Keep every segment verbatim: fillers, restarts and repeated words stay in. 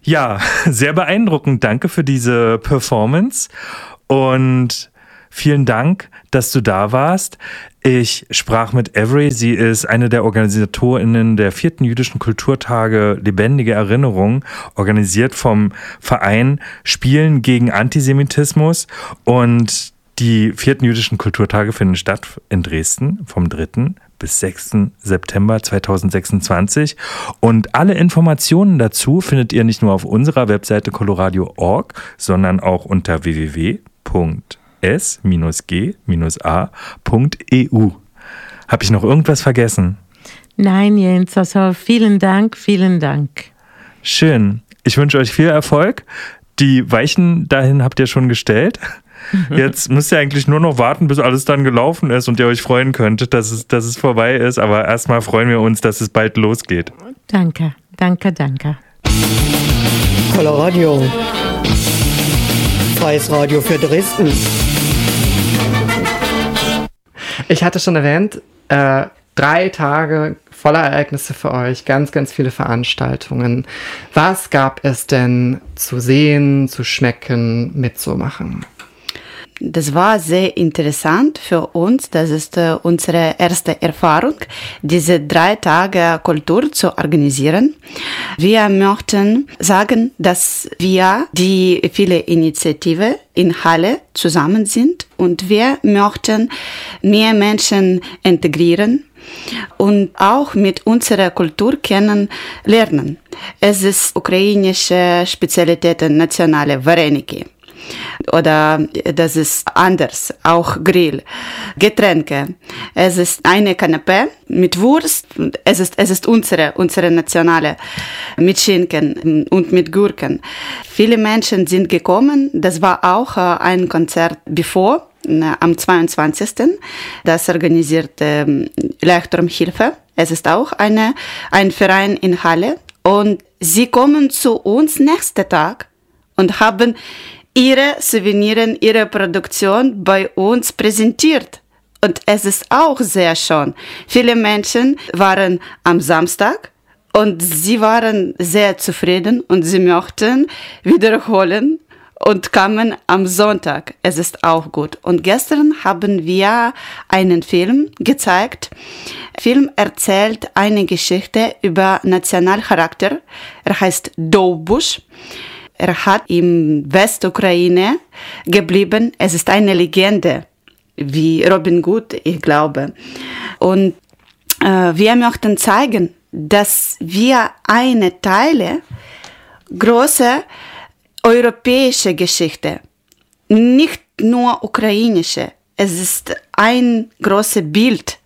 Ja, sehr beeindruckend. Danke für diese Performance und vielen Dank, dass du da warst. Ich sprach mit Avery. Sie ist eine der OrganisatorInnen der vierten jüdischen Kulturtage Lebendige Erinnerung, organisiert vom Verein Spielen gegen Antisemitismus. Und die vierten jüdischen Kulturtage finden statt in Dresden vom dritten bis sechsten September zweitausendsechsundzwanzig. Und alle Informationen dazu findet ihr nicht nur auf unserer Webseite coloradio punkt org, sondern auch unter w w w punkt s g a punkt e u. Habe ich noch irgendwas vergessen? Nein, Jens, also vielen Dank, vielen Dank. Schön. Ich wünsche euch viel Erfolg. Die Weichen dahin habt ihr schon gestellt. Jetzt müsst ihr eigentlich nur noch warten, bis alles dann gelaufen ist und ihr euch freuen könnt, dass es, dass es vorbei ist. Aber erstmal freuen wir uns, dass es bald losgeht. Danke, danke, danke. Coloradio. Freies Radio für Dresden. Ich hatte schon erwähnt, äh, drei Tage voller Ereignisse für euch, ganz, ganz viele Veranstaltungen. Was gab es denn zu sehen, zu schmecken, mitzumachen? Das war sehr interessant für uns. Das ist äh, unsere erste Erfahrung, diese drei Tage Kultur zu organisieren. Wir möchten sagen, dass wir die viele Initiative in Halle zusammen sind und wir möchten mehr Menschen integrieren und auch mit unserer Kultur kennenlernen. Es ist ukrainische Spezialitäten, nationale Vareniki. Oder das ist anders, auch Grill, Getränke. Es ist eine Kanapé mit Wurst. Es ist, es ist unsere, unsere nationale, mit Schinken und mit Gurken. Viele Menschen sind gekommen. Das war auch ein Konzert bevor, am zweiundzwanzigsten Das organisierte Leuchtturmhilfe. Es ist auch eine, ein Verein in Halle. Und sie kommen zu uns nächsten Tag und haben ihre Souveniren, ihre Produktion bei uns präsentiert. Und es ist auch sehr schön. Viele Menschen waren am Samstag und sie waren sehr zufrieden und sie möchten wiederholen und kamen am Sonntag. Es ist auch gut. Und gestern haben wir einen Film gezeigt. Der Film erzählt eine Geschichte über Nationalcharakter. Er heißt Довбуш. Er hat in Westukraine geblieben. Es ist eine Legende, wie Robin Hood, ich glaube. Und äh, wir möchten zeigen, dass wir eine Teile große europäische Geschichte, nicht nur ukrainische. Es ist ein großes Bild.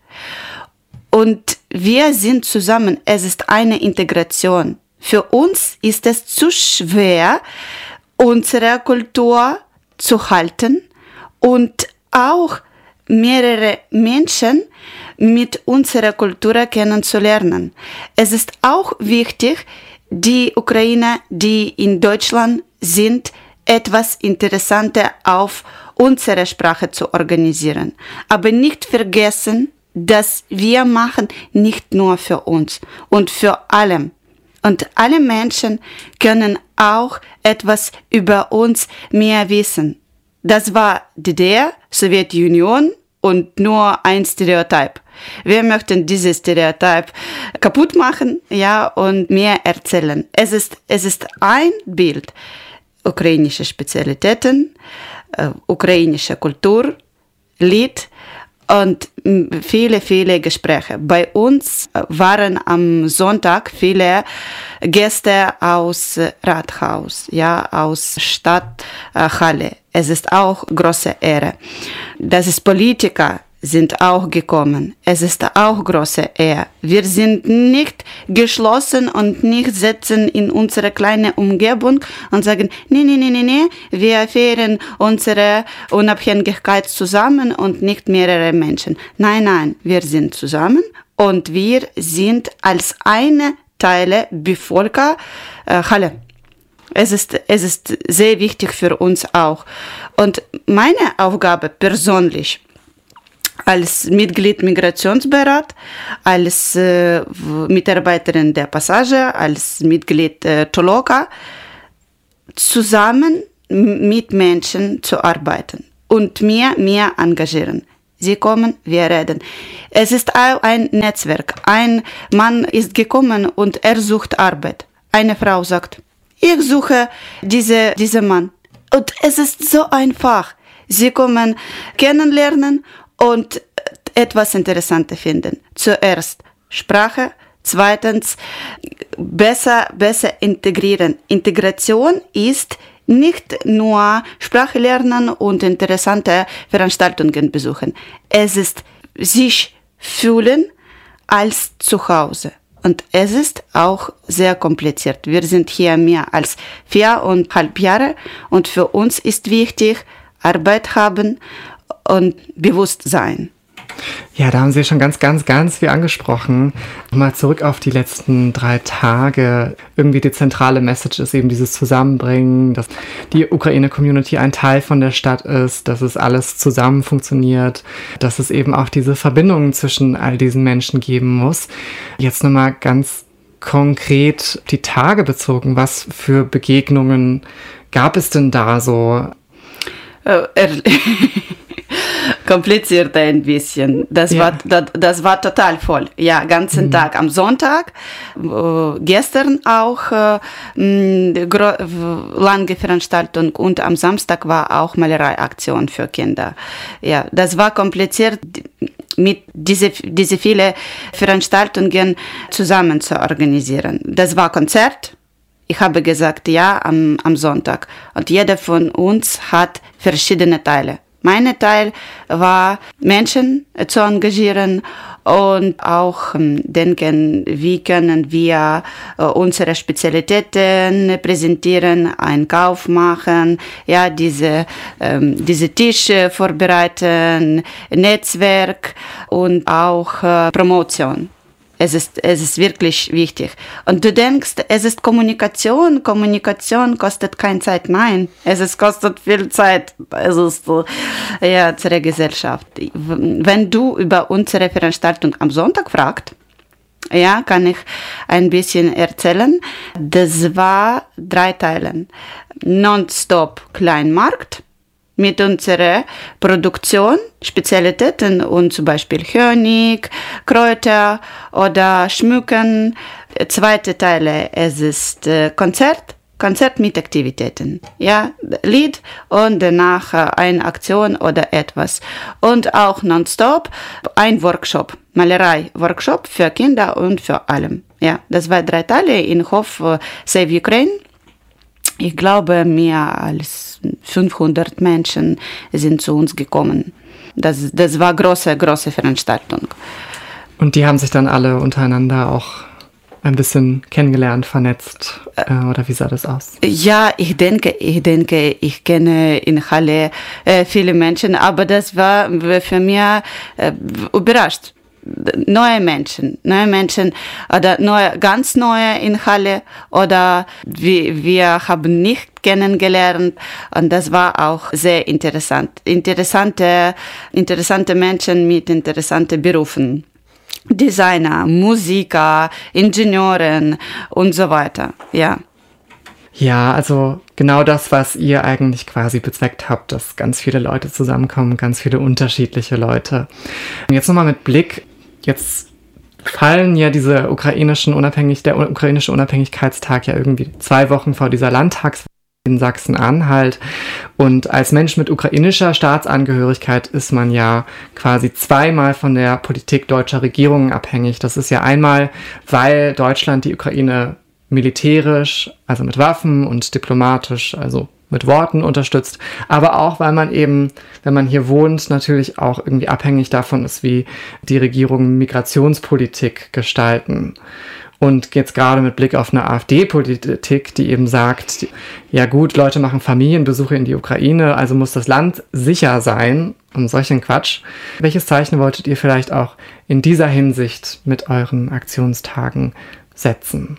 Und wir sind zusammen. Es ist eine Integration. Für uns ist es zu schwer, unsere Kultur zu halten und auch mehrere Menschen mit unserer Kultur kennenzulernen. Es ist auch wichtig, die Ukrainer, die in Deutschland sind, etwas Interessantes auf unsere Sprache zu organisieren. Aber nicht vergessen, dass wir machen nicht nur für uns und für alle. Und alle Menschen können auch etwas über uns mehr wissen. Das war D D R, Sowjetunion und nur ein Stereotyp. Wir möchten dieses Stereotyp kaputt machen, ja, und mehr erzählen. Es ist, es ist ein Bild. Ukrainische Spezialitäten, äh, ukrainische Kultur, Lied, und viele, viele Gespräche. Bei uns waren am Sonntag viele Gäste aus Rathaus, ja, aus Stadt äh, Halle. Es ist auch große Ehre. Das ist Politiker sind auch gekommen. Es ist auch große Ehre. Wir sind nicht geschlossen und nicht sitzen in unserer kleinen Umgebung und sagen, nee, nee, nee, nee, nee, wir feiern unsere Unabhängigkeit zusammen und nicht mehrere Menschen. Nein, nein, wir sind zusammen und wir sind als eine Teile Bevölker äh, Halle. Es ist, es ist sehr wichtig für uns auch. Und meine Aufgabe persönlich, als Mitglied Migrationsberat, als äh, Mitarbeiterin der Passage, als Mitglied äh, Toloka, zusammen mit Menschen zu arbeiten und mehr, mehr engagieren. Sie kommen, wir reden. Es ist auch ein Netzwerk. Ein Mann ist gekommen und er sucht Arbeit. Eine Frau sagt, ich suche diese, diesen Mann. Und es ist so einfach. Sie kommen kennenlernen und etwas Interessantes finden. Zuerst Sprache, zweitens besser, besser integrieren. Integration ist nicht nur Sprache lernen und interessante Veranstaltungen besuchen. Es ist sich fühlen als zu Hause. Und es ist auch sehr kompliziert. Wir sind hier mehr als viereinhalb Jahre und für uns ist wichtig, Arbeit haben und Bewusstsein. Ja, da haben Sie schon ganz, ganz, ganz viel angesprochen. Mal zurück auf die letzten drei Tage. Irgendwie die zentrale Message ist eben dieses Zusammenbringen, dass die Ukraine-Community ein Teil von der Stadt ist, dass es alles zusammen funktioniert, dass es eben auch diese Verbindungen zwischen all diesen Menschen geben muss. Jetzt nochmal ganz konkret die Tage bezogen. Was für Begegnungen gab es denn da so? Oh, kompliziert ein bisschen. Das, ja. war, das, das war total voll. Ja, ganzen mhm. Tag. Am Sonntag, äh, gestern auch äh, lange Veranstaltung und am Samstag war auch Malereiaktion für Kinder. Ja, das war kompliziert, mit diese, diese viele Veranstaltungen zusammen zu organisieren. Das war Konzert. Ich habe gesagt, ja, am, am Sonntag. Und jeder von uns hat verschiedene Teile. Mein Teil war, Menschen zu engagieren und auch ähm, denken, wie können wir äh, unsere Spezialitäten präsentieren, Einkauf machen, ja, diese, ähm, diese Tische vorbereiten, Netzwerk und auch äh, Promotion. Es ist, es ist wirklich wichtig. Und du denkst, es ist Kommunikation. Kommunikation kostet keine Zeit. Nein, es ist, kostet viel Zeit. Es ist ja, unsere Gesellschaft. Wenn du über unsere Veranstaltung am Sonntag fragst, ja, kann ich ein bisschen erzählen. Das war drei Teilen. Nonstop Kleinmarkt mit unserer Produktion, Spezialitäten und zum Beispiel Honig, Kräuter oder Schmücken. Zweite Teile, es ist Konzert, Konzert mit Aktivitäten, ja, Lied und danach eine Aktion oder etwas. Und auch nonstop ein Workshop, Malerei-Workshop für Kinder und für alle. Ja, das war drei Teile in Hof Save Ukraine. Ich glaube, mehr als fünfhundert Menschen sind zu uns gekommen. Das, das war eine große, große Veranstaltung. Und die haben sich dann alle untereinander auch ein bisschen kennengelernt, vernetzt, äh, oder wie sah das aus? Ja, ich denke, ich denke, ich kenne in Halle äh, viele Menschen, aber das war für mich äh, überrascht. Neue Menschen, neue Menschen oder neue, ganz neue in Halle oder wir, wir haben nicht kennengelernt und das war auch sehr interessant. Interessante, interessante Menschen mit interessanten Berufen. Designer, Musiker, Ingenieuren und so weiter, ja. Ja, also genau das, was ihr eigentlich quasi bezweckt habt, dass ganz viele Leute zusammenkommen, ganz viele unterschiedliche Leute. Jetzt nochmal mit Blick, jetzt fallen ja diese ukrainischen Unabhängig, der ukrainische Unabhängigkeitstag ja irgendwie zwei Wochen vor dieser Landtagswahl in Sachsen-Anhalt. Und als Mensch mit ukrainischer Staatsangehörigkeit ist man ja quasi zweimal von der Politik deutscher Regierungen abhängig. Das ist ja einmal, weil Deutschland die Ukraine militärisch, also mit Waffen und diplomatisch, also mit Worten unterstützt, aber auch, weil man eben, wenn man hier wohnt, natürlich auch irgendwie abhängig davon ist, wie die Regierungen Migrationspolitik gestalten. Und jetzt gerade mit Blick auf eine AfD-Politik, die eben sagt, ja gut, Leute machen Familienbesuche in die Ukraine, also muss das Land sicher sein, und solchen Quatsch. Welches Zeichen wolltet ihr vielleicht auch in dieser Hinsicht mit euren Aktionstagen setzen?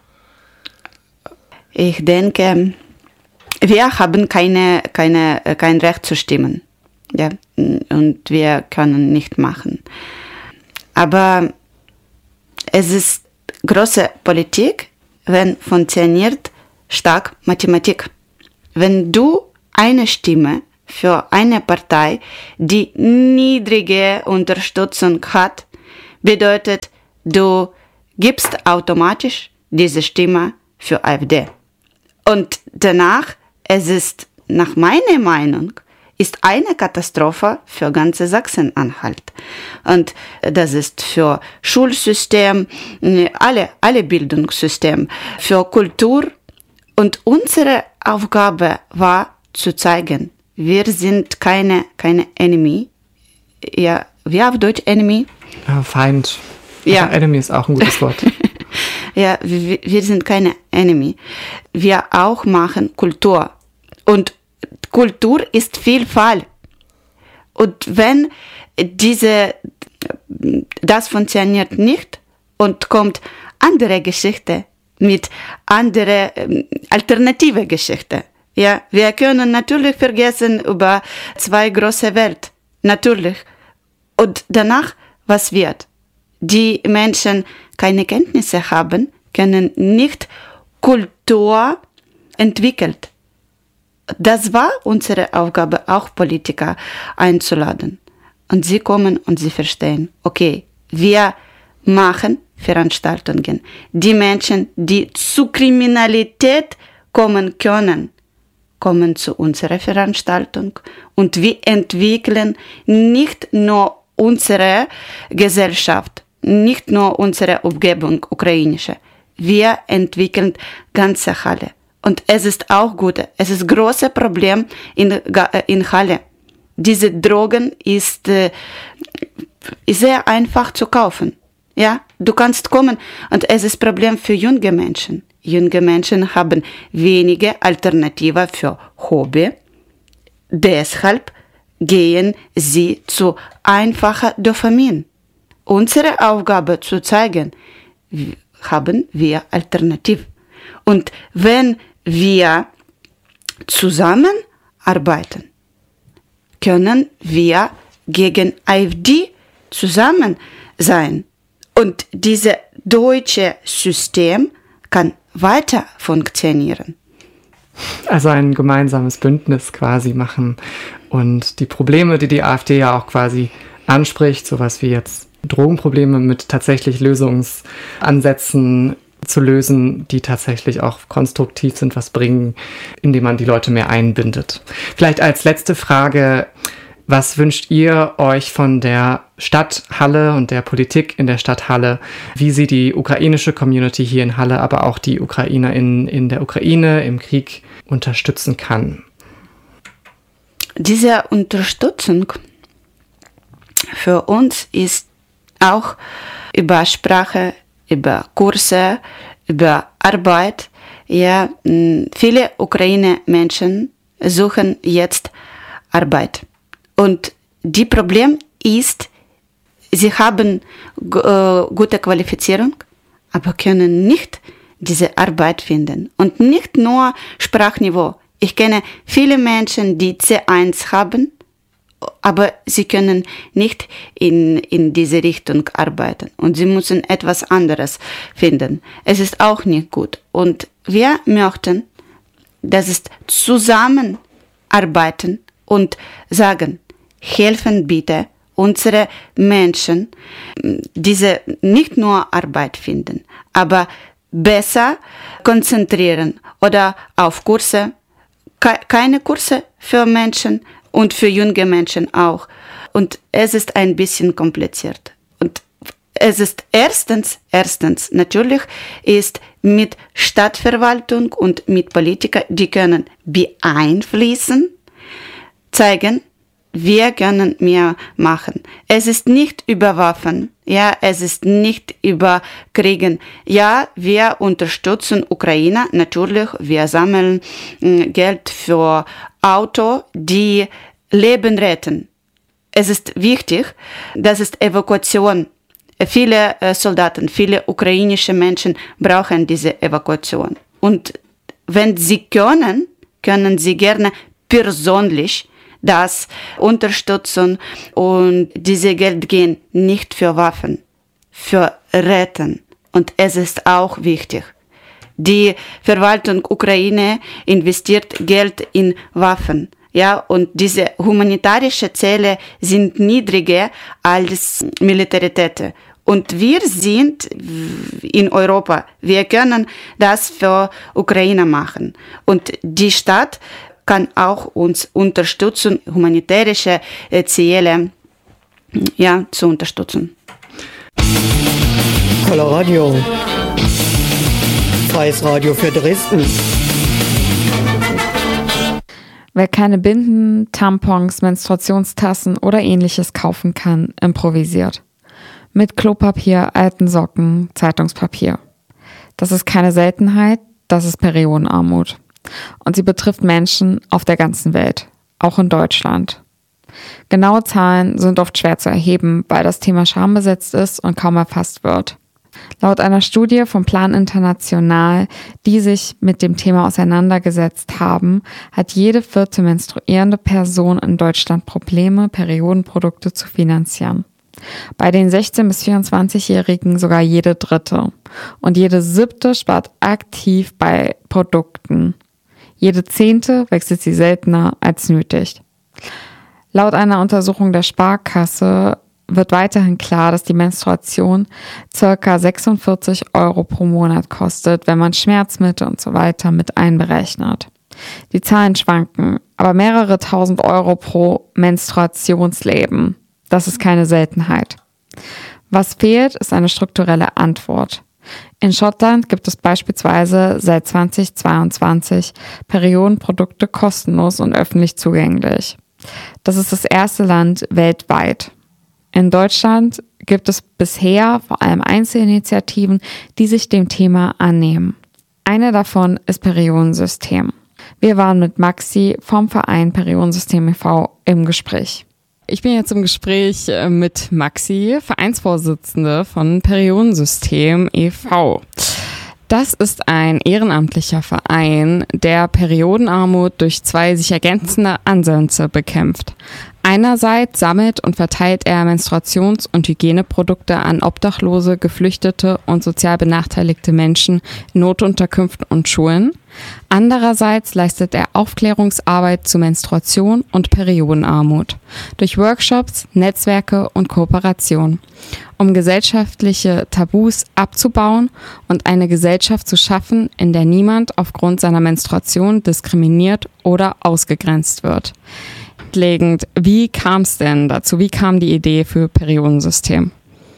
Ich denke, wir haben keine, keine, kein Recht zu stimmen. Ja? Und wir können nicht machen. Aber es ist große Politik, wenn funktioniert stark Mathematik. Wenn du eine Stimme für eine Partei, die niedrige Unterstützung hat, bedeutet, du gibst automatisch diese Stimme für AfD. Und danach, es ist nach meiner Meinung, ist eine Katastrophe für ganze Sachsen-Anhalt. Und das ist für Schulsystem, alle, alle Bildungssystem, für Kultur. Und unsere Aufgabe war zu zeigen, wir sind keine, keine Enemy. Ja, wie auf Deutsch Enemy? Ja, Feind. Ja. Aber Enemy ist auch ein gutes Wort. Ja, wir, wir sind keine Enemy. Wir auch machen Kultur. Und Kultur ist Vielfalt. Und wenn diese, das funktioniert nicht und kommt andere Geschichte mit andere alternative Geschichte. Ja, wir können natürlich vergessen über zwei große Welt. Natürlich. Und danach, was wird? Die Menschen keine Kenntnisse haben, können nicht Kultur entwickeln. Das war unsere Aufgabe, auch Politiker einzuladen. Und sie kommen und sie verstehen, okay, wir machen Veranstaltungen. Die Menschen, die zu Kriminalität kommen können, kommen zu unserer Veranstaltung. Und wir entwickeln nicht nur unsere Gesellschaft, nicht nur unsere Umgebung, ukrainische. Wir entwickeln ganze Halle. Und es ist auch gut. Es ist ein großes Problem in, in Halle. Diese Drogen ist, äh, ist sehr einfach zu kaufen. Ja, du kannst kommen und es ist ein Problem für junge Menschen. Junge Menschen haben wenige Alternativen für Hobby. Deshalb gehen sie zu einfacher Dopamin. Unsere Aufgabe zu zeigen, haben wir Alternativen. Und wenn wir zusammenarbeiten, können wir gegen AfD zusammen sein. Und dieses deutsche System kann weiter funktionieren. Also ein gemeinsames Bündnis quasi machen und die Probleme, die die AfD ja auch quasi anspricht, sowas wie jetzt Drogenprobleme mit tatsächlich Lösungsansätzen zu lösen, die tatsächlich auch konstruktiv sind, was bringen, indem man die Leute mehr einbindet. Vielleicht als letzte Frage, was wünscht ihr euch von der Stadt Halle und der Politik in der Stadt Halle, wie sie die ukrainische Community hier in Halle, aber auch die Ukrainer in, in der Ukraine im Krieg unterstützen kann? Diese Unterstützung für uns ist auch über Sprache, über Kurse, über Arbeit. Ja, viele Ukraine-Menschen suchen jetzt Arbeit. Und das Problem ist, sie haben g- äh, gute Qualifizierung, aber können nicht diese Arbeit finden. Und nicht nur Sprachniveau. Ich kenne viele Menschen, die C eins haben, aber sie können nicht in, in diese Richtung arbeiten. Und sie müssen etwas anderes finden. Es ist auch nicht gut. Und wir möchten, dass es zusammenarbeiten und sagen, helfen bitte unsere Menschen, diese nicht nur Arbeit finden, aber besser konzentrieren oder auf Kurse, keine Kurse für Menschen und für junge Menschen auch. Und es ist ein bisschen kompliziert. Und es ist erstens, erstens natürlich ist mit Stadtverwaltung und mit Politikern, die können beeinflussen, zeigen, wir können mehr machen. Es ist nicht über Waffen, ja, es ist nicht über Kriegen. Ja, wir unterstützen Ukraine, natürlich, wir sammeln äh, Geld für Auto, die Leben retten. Es ist wichtig, das ist Evakuation. Viele äh, Soldaten, viele ukrainische Menschen brauchen diese Evakuation. Und wenn sie können, können sie gerne persönlich das unterstützen und diese Geld gehen nicht für Waffen, für Retten. Und es ist auch wichtig, Die Verwaltung Ukraine investiert Geld in Waffen. Ja, und diese humanitarische Ziele sind niedriger als Militarität. Und wir sind in Europa. Wir können das für Ukraine machen. Und die Stadt kann auch uns unterstützen, humanitärische Ziele ja, zu unterstützen. Coloradio. Freies Radio für Dresden. Wer keine Binden, Tampons, Menstruationstassen oder ähnliches kaufen kann, improvisiert. Mit Klopapier, alten Socken, Zeitungspapier. Das ist keine Seltenheit, das ist Periodenarmut. Und sie betrifft Menschen auf der ganzen Welt, auch in Deutschland. Genaue Zahlen sind oft schwer zu erheben, weil das Thema schambesetzt ist und kaum erfasst wird. Laut einer Studie vom Plan International, die sich mit dem Thema auseinandergesetzt haben, hat jede vierte menstruierende Person in Deutschland Probleme, Periodenprodukte zu finanzieren. Bei den sechzehn- bis vierundzwanzigjährigen sogar jede dritte. Und jede siebte spart aktiv bei Produkten. Jede zehnte wechselt sie seltener als nötig. Laut einer Untersuchung der Sparkasse wird weiterhin klar, dass die Menstruation ca. sechsundvierzig Euro pro Monat kostet, wenn man Schmerzmittel und so weiter mit einberechnet. Die Zahlen schwanken, aber mehrere tausend Euro pro Menstruationsleben. Das ist keine Seltenheit. Was fehlt, ist eine strukturelle Antwort. In Schottland gibt es beispielsweise seit zweitausendzweiundzwanzig Periodenprodukte kostenlos und öffentlich zugänglich. Das ist das erste Land weltweit. In Deutschland gibt es bisher vor allem Einzelinitiativen, die sich dem Thema annehmen. Eine davon ist Periodensystem. Wir waren mit Maxi vom Verein Periodensystem e V im Gespräch. Ich bin jetzt im Gespräch mit Maxi, Vereinsvorsitzende von Periodensystem e V. Das ist ein ehrenamtlicher Verein, der Periodenarmut durch zwei sich ergänzende Ansätze bekämpft. Einerseits sammelt und verteilt er Menstruations- und Hygieneprodukte an Obdachlose, Geflüchtete und sozial benachteiligte Menschen in Notunterkünften und Schulen. Andererseits leistet er Aufklärungsarbeit zu Menstruation und Periodenarmut durch Workshops, Netzwerke und Kooperation, um gesellschaftliche Tabus abzubauen und eine Gesellschaft zu schaffen, in der niemand aufgrund seiner Menstruation diskriminiert oder ausgegrenzt wird. Grundlegend, wie kam es denn dazu? Wie kam die Idee für Periodensystem?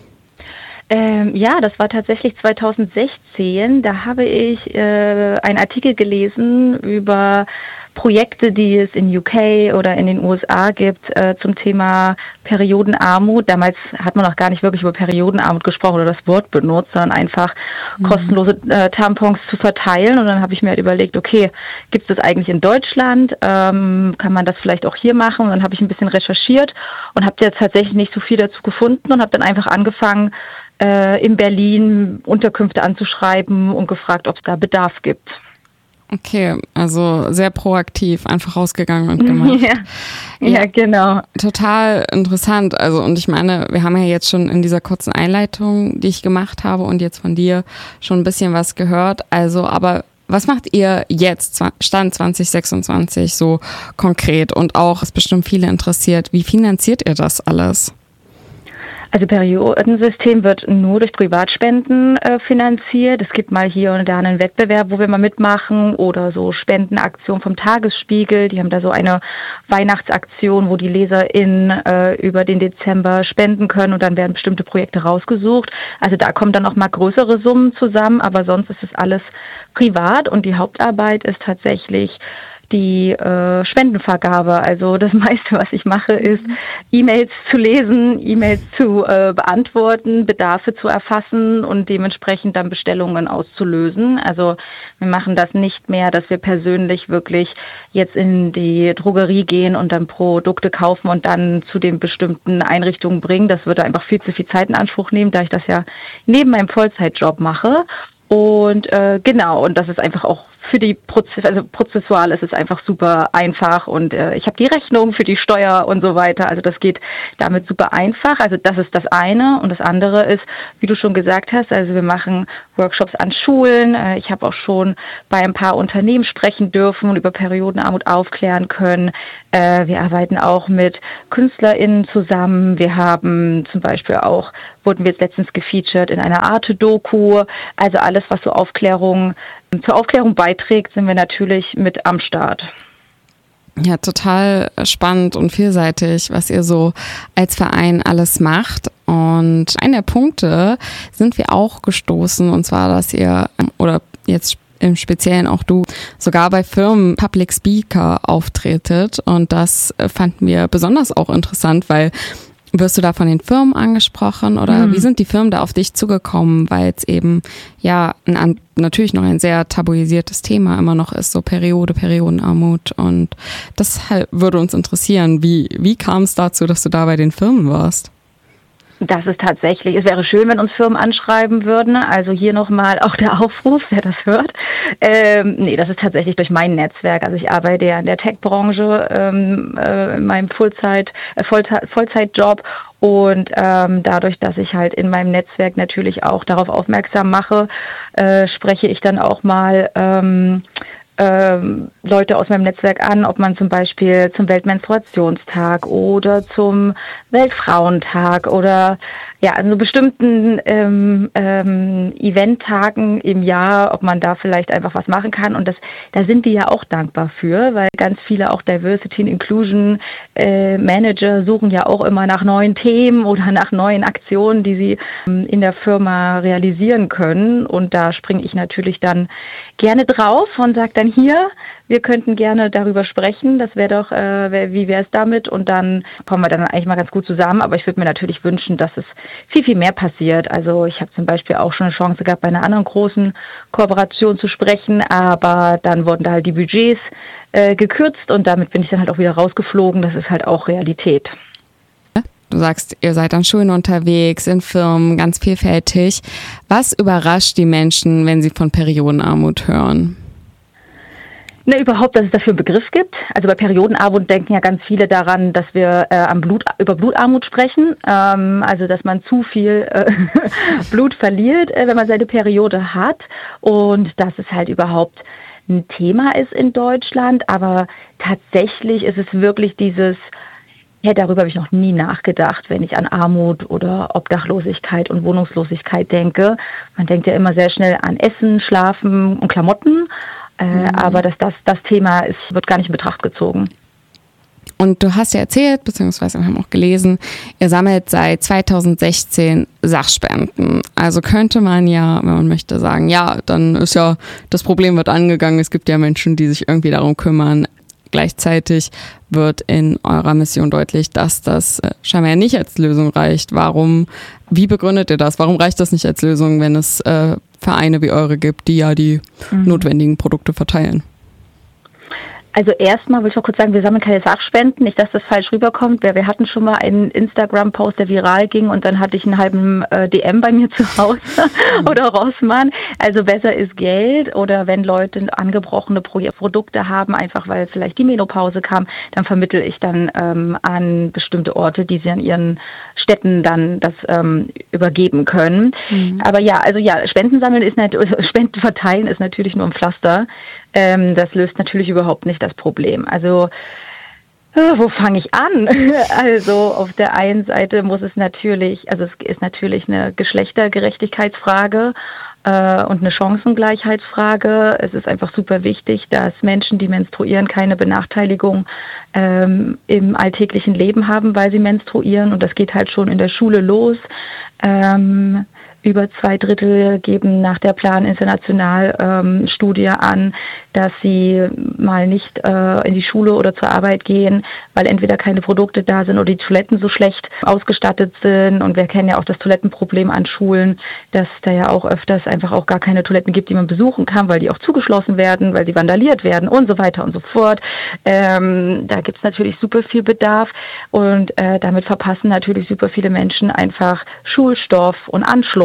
Ähm, ja, das war tatsächlich zweitausendsechzehn. Da habe ich äh, einen Artikel gelesen über Projekte, die es in U K oder in den U S A gibt äh, zum Thema Periodenarmut. Damals hat man noch gar nicht wirklich über Periodenarmut gesprochen oder das Wort benutzt, sondern einfach mhm. kostenlose äh, Tampons zu verteilen. Und dann habe ich mir halt überlegt, okay, gibt es das eigentlich in Deutschland? Ähm, kann man das vielleicht auch hier machen? Und dann habe ich ein bisschen recherchiert und habe jetzt tatsächlich nicht so viel dazu gefunden und habe dann einfach angefangen, äh, in Berlin Unterkünfte anzuschreiben und gefragt, ob es da Bedarf gibt. Okay, also sehr proaktiv, einfach rausgegangen und gemacht. Ja, ja, ja, genau. Total interessant. Also, und ich meine, wir haben ja jetzt schon in dieser kurzen Einleitung, die ich gemacht habe und jetzt von dir schon ein bisschen was gehört. Also, aber was macht ihr jetzt, Stand zwanzig sechsundzwanzig, so konkret? Und auch, es bestimmt viele interessiert, wie finanziert ihr das alles? Also Periodensystem wird nur durch Privatspenden äh, finanziert. Es gibt mal hier und da einen Wettbewerb, wo wir mal mitmachen oder so Spendenaktion vom Tagesspiegel. Die haben da so eine Weihnachtsaktion, wo die LeserInnen äh, über den Dezember spenden können und dann werden bestimmte Projekte rausgesucht. Also da kommen dann auch mal größere Summen zusammen, aber sonst ist es alles privat und die Hauptarbeit ist tatsächlich die äh, Spendenvergabe. Also das meiste, was ich mache, ist E-Mails zu lesen, E-Mails zu äh, beantworten, Bedarfe zu erfassen und dementsprechend dann Bestellungen auszulösen. Also wir machen das nicht mehr, dass wir persönlich wirklich jetzt in die Drogerie gehen und dann Produkte kaufen und dann zu den bestimmten Einrichtungen bringen. Das würde einfach viel zu viel Zeit in Anspruch nehmen, da ich das ja neben meinem Vollzeitjob mache. Und äh, genau, und das ist einfach auch für die Prozess, also prozessual ist es einfach super einfach und äh, ich habe die Rechnung für die Steuer und so weiter. Also das geht damit super einfach. Also das ist das eine und das andere ist, wie du schon gesagt hast, also wir machen Workshops an Schulen. Äh, ich habe auch schon bei ein paar Unternehmen sprechen dürfen und über Periodenarmut aufklären können. Äh, wir arbeiten auch mit KünstlerInnen zusammen. Wir haben zum Beispiel auch, wurden wir jetzt letztens gefeatured in einer Arte-Doku. Also alles, was so Aufklärung zur Aufklärung beiträgt, sind wir natürlich mit am Start. Ja, total spannend und vielseitig, was ihr so als Verein alles macht. Und einer der Punkte sind wir auch gestoßen, und zwar, dass ihr, oder jetzt im Speziellen auch du, sogar bei Firmen Public Speaker auftretet. Und das fanden wir besonders auch interessant, weil wirst du da von den Firmen angesprochen oder mhm. wie sind die Firmen da auf dich zugekommen, weil es eben ja ein, natürlich noch ein sehr tabuisiertes Thema immer noch ist, so Periode, Periodenarmut, und das halt würde uns interessieren. Wie, wie kam es dazu, dass du da bei den Firmen warst? Das ist tatsächlich, es wäre schön, wenn uns Firmen anschreiben würden, also hier nochmal auch der Aufruf, wer das hört. Ähm, nee, das ist tatsächlich durch mein Netzwerk, also ich arbeite ja in der Tech-Branche, ähm, äh, in meinem Vollzeit, äh, Vollzeit, Vollzeitjob und ähm, dadurch, dass ich halt in meinem Netzwerk natürlich auch darauf aufmerksam mache, äh, spreche ich dann auch mal ähm, Ähm, Leute aus meinem Netzwerk an, ob man zum Beispiel zum Weltmenstruationstag oder zum Weltfrauentag oder ja, an bestimmten ähm, ähm, Eventtagen im Jahr, ob man da vielleicht einfach was machen kann. Und das, da sind wir ja auch dankbar für, weil ganz viele auch Diversity and Inclusion äh, Manager suchen ja auch immer nach neuen Themen oder nach neuen Aktionen, die sie ähm, in der Firma realisieren können. Und da springe ich natürlich dann gerne drauf und sage dann hier, wir könnten gerne darüber sprechen, das wäre doch, äh, wär, wie wäre es damit? Und dann kommen wir dann eigentlich mal ganz gut zusammen, aber ich würde mir natürlich wünschen, dass es viel, viel mehr passiert. Also ich habe zum Beispiel auch schon eine Chance gehabt, bei einer anderen großen Kooperation zu sprechen, aber dann wurden da halt die Budgets äh, gekürzt und damit bin ich dann halt auch wieder rausgeflogen. Das ist halt auch Realität. Du sagst, ihr seid an Schulen unterwegs, in Firmen, ganz vielfältig. Was überrascht die Menschen, wenn sie von Periodenarmut hören? Ne, überhaupt, dass es dafür einen Begriff gibt. Also bei Periodenarmut denken ja ganz viele daran, dass wir äh, am Blut, über Blutarmut sprechen. Ähm, also dass man zu viel äh, Blut verliert, äh, wenn man seine Periode hat. Und dass es halt überhaupt ein Thema ist in Deutschland. Aber tatsächlich ist es wirklich dieses, ja, darüber habe ich noch nie nachgedacht, wenn ich an Armut oder Obdachlosigkeit und Wohnungslosigkeit denke. Man denkt ja immer sehr schnell an Essen, Schlafen und Klamotten. Äh, mhm. Aber dass das das Thema ist, wird gar nicht in Betracht gezogen. Und du hast ja erzählt, beziehungsweise wir haben auch gelesen, ihr sammelt seit zweitausendsechzehn Sachspenden. Also könnte man ja, wenn man möchte, sagen, ja, dann ist ja, das Problem wird angegangen, es gibt ja Menschen, die sich irgendwie darum kümmern. Gleichzeitig wird in eurer Mission deutlich, dass das scheinbar nicht als Lösung reicht. Warum, wie begründet ihr das? Warum reicht das nicht als Lösung, wenn es äh, Vereine wie eure gibt, die ja die mhm. notwendigen Produkte verteilen? Also erstmal will ich noch kurz sagen, wir sammeln keine Sachspenden, nicht, dass das falsch rüberkommt. Wir, wir hatten schon mal einen Instagram-Post, der viral ging und dann hatte ich einen halben äh, D M bei mir zu Hause oder Rossmann. Also besser ist Geld oder wenn Leute angebrochene Pro- Produkte haben, einfach weil vielleicht die Menopause kam, dann vermittle ich dann ähm, an bestimmte Orte, die sie an ihren Städten dann das ähm, übergeben können. Mhm. Aber ja, also ja, Spenden sammeln ist nicht, Spenden verteilen ist natürlich nur ein Pflaster. Ähm, das löst natürlich überhaupt nicht das Problem. Also, äh, wo fange ich an? Also, auf der einen Seite muss es natürlich, also es ist natürlich eine Geschlechtergerechtigkeitsfrage äh, und eine Chancengleichheitsfrage. Es ist einfach super wichtig, dass Menschen, die menstruieren, keine Benachteiligung ähm, im alltäglichen Leben haben, weil sie menstruieren. Und das geht halt schon in der Schule los. Ähm, Über zwei Drittel geben nach der Plan International ähm, Studie an, dass sie mal nicht äh, in die Schule oder zur Arbeit gehen, weil entweder keine Produkte da sind oder die Toiletten so schlecht ausgestattet sind. Und wir kennen ja auch das Toilettenproblem an Schulen, dass da ja auch öfters einfach auch gar keine Toiletten gibt, die man besuchen kann, weil die auch zugeschlossen werden, weil sie vandaliert werden und so weiter und so fort. Ähm, da gibt's natürlich super viel Bedarf und äh, damit verpassen natürlich super viele Menschen einfach Schulstoff und Anschluss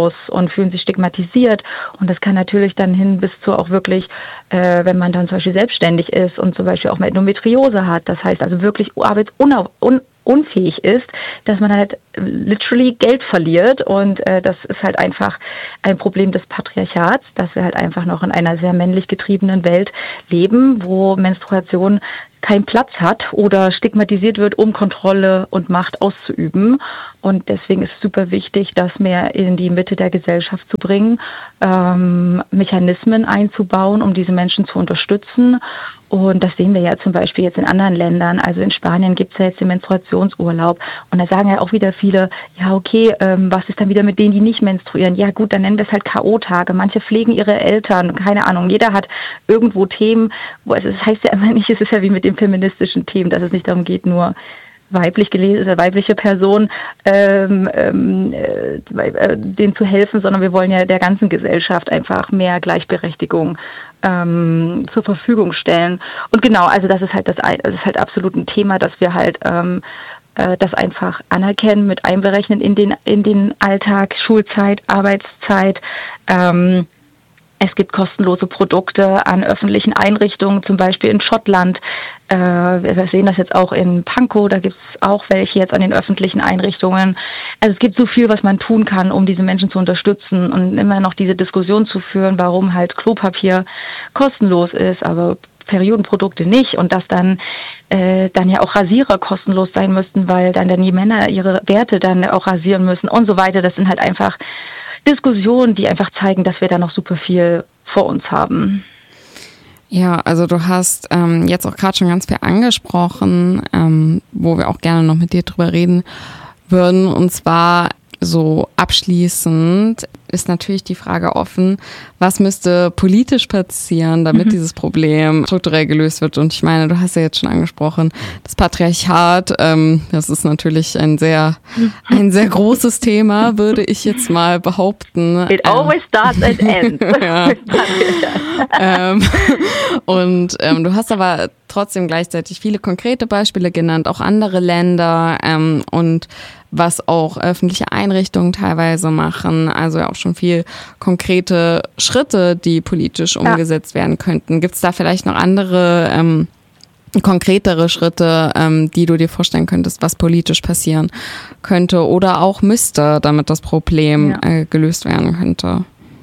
kostenlos und fühlen sich stigmatisiert. Und das kann natürlich dann hin bis zu auch wirklich, äh, wenn man dann zum Beispiel selbstständig ist und zum Beispiel auch mal Endometriose hat, das heißt also wirklich arbeitsunfähig unfähig ist, dass man halt literally Geld verliert und äh, das ist halt einfach ein Problem des Patriarchats, dass wir halt einfach noch in einer sehr männlich getriebenen Welt leben, wo Menstruation keinen Platz hat oder stigmatisiert wird, um Kontrolle und Macht auszuüben. Und deswegen ist es super wichtig, das mehr in die Mitte der Gesellschaft zu bringen, ähm, Mechanismen einzubauen, um diese Menschen zu unterstützen. Und das sehen wir ja zum Beispiel jetzt in anderen Ländern. Also in Spanien gibt es ja jetzt den Menstruationsurlaub. Und da sagen ja auch wieder viele, ja okay, ähm, was ist dann wieder mit denen, die nicht menstruieren? Ja gut, dann nennen wir es halt K O-Tage. Manche pflegen ihre Eltern, keine Ahnung. Jeder hat irgendwo Themen, wo es, es heißt ja immer nicht, es ist ja wie mit den feministischen Themen, dass es nicht darum geht, nur weiblich gelesene, weibliche Person ähm, ähm, äh, denen zu helfen, sondern wir wollen ja der ganzen Gesellschaft einfach mehr Gleichberechtigung ähm, zur Verfügung stellen. Und genau, also das ist halt das, das ist halt absolut ein Thema, dass wir halt ähm, äh, das einfach anerkennen, mit einberechnen in den in den Alltag, Schulzeit, Arbeitszeit. Ähm, Es gibt kostenlose Produkte an öffentlichen Einrichtungen, zum Beispiel in Schottland. Äh, wir sehen das jetzt auch in Pankow, da gibt es auch welche jetzt an den öffentlichen Einrichtungen. Also es gibt so viel, was man tun kann, um diese Menschen zu unterstützen und immer noch diese Diskussion zu führen, warum halt Klopapier kostenlos ist, aber Periodenprodukte nicht und dass dann äh, dann ja auch Rasierer kostenlos sein müssten, weil dann, dann die Männer ihre Werte dann auch rasieren müssen und so weiter. Das sind halt einfach Diskussionen, die einfach zeigen, dass wir da noch super viel vor uns haben. Ja, also du hast ähm, jetzt auch gerade schon ganz viel angesprochen, ähm, wo wir auch gerne noch mit dir drüber reden würden. Und zwar so abschließend ist natürlich die Frage offen, was müsste politisch passieren, damit mhm. dieses Problem strukturell gelöst wird? Und ich meine, du hast ja jetzt schon angesprochen, das Patriarchat, ähm, das ist natürlich ein sehr, ein sehr großes Thema, würde ich jetzt mal behaupten. It ähm, always starts and ends. ja. ähm, und ähm, du hast aber trotzdem gleichzeitig viele konkrete Beispiele genannt, auch andere Länder ähm, und was auch öffentliche Einrichtungen teilweise machen, also ja auch schon viel konkrete Schritte, die politisch umgesetzt ja. werden könnten. Gibt es da vielleicht noch andere ähm, konkretere Schritte, ähm, die du dir vorstellen könntest, was politisch passieren könnte oder auch müsste, damit das Problem ja. äh, gelöst werden könnte?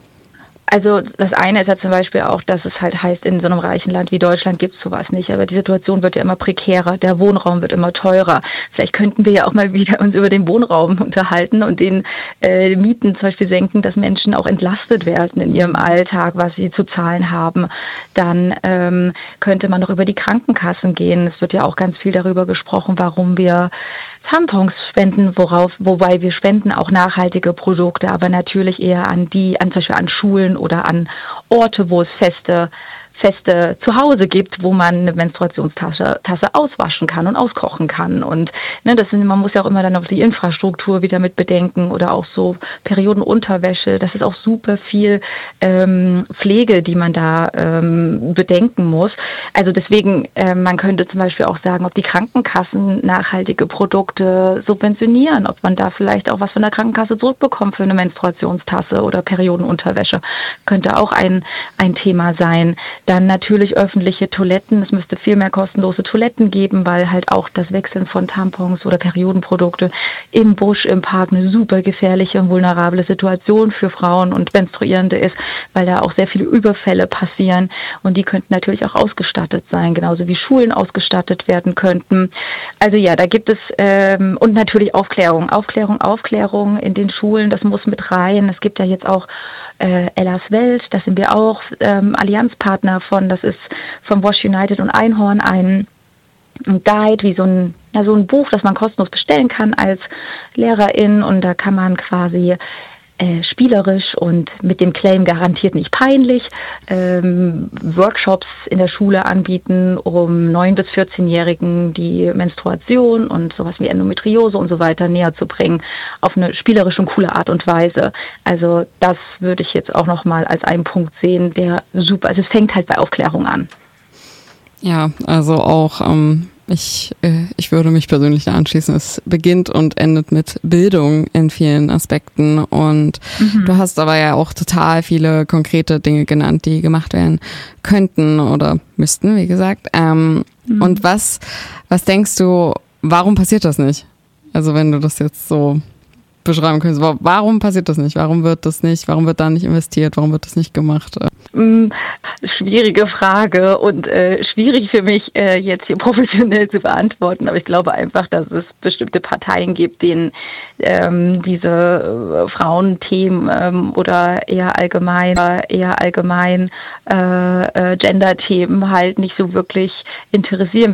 Also das eine ist ja zum Beispiel auch, dass es halt heißt, in so einem reichen Land wie Deutschland gibt es sowas nicht. Aber die Situation wird ja immer prekärer, der Wohnraum wird immer teurer. Vielleicht könnten wir ja auch mal wieder uns über den Wohnraum unterhalten und den äh, Mieten zum Beispiel senken, dass Menschen auch entlastet werden in ihrem Alltag, was sie zu zahlen haben. Dann ähm, könnte man noch über die Krankenkassen gehen. Es wird ja auch ganz viel darüber gesprochen, warum wir Tampons spenden, worauf, wobei wir spenden auch nachhaltige Produkte, aber natürlich eher an die, an zum Beispiel an Schulen oder an Orte, wo es feste feste Zuhause gibt, wo man eine Menstruationstasse Tasse auswaschen kann und auskochen kann. Und ne, das sind, man muss ja auch immer dann noch die Infrastruktur wieder mit bedenken oder auch so Periodenunterwäsche. Das ist auch super viel ähm, Pflege, die man da ähm, bedenken muss. Also deswegen, äh, man könnte zum Beispiel auch sagen, ob die Krankenkassen nachhaltige Produkte subventionieren, ob man da vielleicht auch was von der Krankenkasse zurückbekommt für eine Menstruationstasse oder Periodenunterwäsche. Könnte auch ein, ein Thema sein. Dann natürlich öffentliche Toiletten. Es müsste viel mehr kostenlose Toiletten geben, weil halt auch das Wechseln von Tampons oder Periodenprodukte im Busch, im Park eine super gefährliche und vulnerable Situation für Frauen und Menstruierende ist, weil da auch sehr viele Überfälle passieren und die könnten natürlich auch ausgestattet sein, genauso wie Schulen ausgestattet werden könnten. Also ja, da gibt es ähm, und natürlich Aufklärung, Aufklärung, Aufklärung in den Schulen, das muss mit rein. Es gibt ja jetzt auch äh, Ellas Welt, da sind wir auch ähm, Allianzpartner von, das ist vom Wash United und Einhorn ein, ein Guide, wie so ein, ja, so ein Buch, das man kostenlos bestellen kann als Lehrerin und da kann man quasi äh, spielerisch und mit dem Claim garantiert nicht peinlich ähm, Workshops in der Schule anbieten, um neun- bis vierzehnjährigen die Menstruation und sowas wie Endometriose und so weiter näher zu bringen, auf eine spielerische und coole Art und Weise. Also das würde ich jetzt auch nochmal als einen Punkt sehen, der super, also es fängt halt bei Aufklärung an. Ja, also auch ähm, Ich, äh, ich würde mich persönlich da anschließen. Es beginnt und endet mit Bildung in vielen Aspekten. Und mhm. du hast aber ja auch total viele konkrete Dinge genannt, die gemacht werden könnten oder müssten, wie gesagt. Ähm, mhm. Und was, was denkst du, warum passiert das nicht? Also wenn du das jetzt so beschreiben könntest, warum passiert das nicht? Warum wird das nicht? Warum wird da nicht investiert? Warum wird das nicht gemacht? Mm, schwierige Frage und äh, schwierig für mich äh, jetzt hier professionell zu beantworten, aber ich glaube einfach, dass es bestimmte Parteien gibt, denen ähm, diese äh, Frauenthemen ähm, oder eher allgemein, äh, eher allgemein äh, äh, Gender-Themen halt nicht so wirklich interessieren.